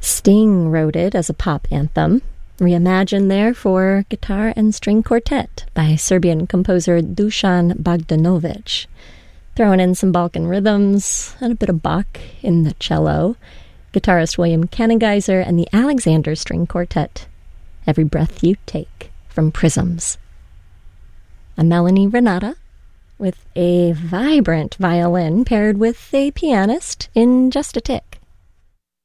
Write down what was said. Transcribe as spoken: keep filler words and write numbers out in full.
Sting wrote it as a pop anthem, reimagined there for guitar and string quartet by Serbian composer Dusan Bogdanovic, throwing in some Balkan rhythms and a bit of Bach in the cello. Guitarist William Kanengeiser and the Alexander String Quartet. Every Breath You Take from Prisms. I'm Melanie Renata with a vibrant violin paired with a pianist in just a tick.